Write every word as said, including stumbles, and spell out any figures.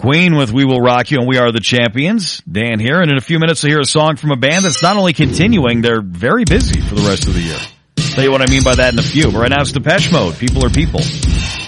Queen with We Will Rock You and We Are the Champions. Dan here, and in a few minutes we'll hear a song from a band that's not only continuing, they're very busy for the rest of the year. Tell you what I mean by that in a few. But right now it's Depeche Mode. People are people.